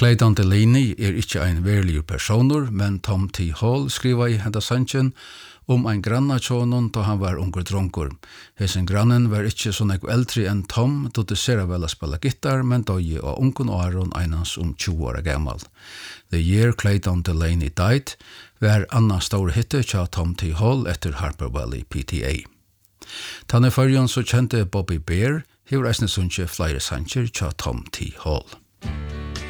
Clayton Delaney ikke en verlig personer, men Tom T. Hall skriva i henda sanchen ein granna tjonon da han var ungur drongur. Hesen grannen var ikke så nek eldre enn Tom, då det ser vel å spela gitar, men døye og ungun Aron einans 20 år gammal. The Year Clayton Delaney Died var anna stor hitte tja Tom T. Hall etter Harper Valley PTA. Tanne fyrjon så kjente Bobby Bear, hever eisne sunnje flere sanger tja Tom T. Hall.